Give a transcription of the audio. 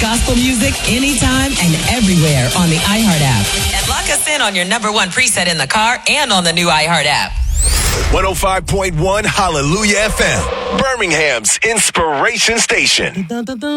gospel music anytime and everywhere on the iHeart app. And lock us in on your number one preset in the car and on the new iHeart app. 105.1 Hallelujah FM, Birmingham's inspiration station.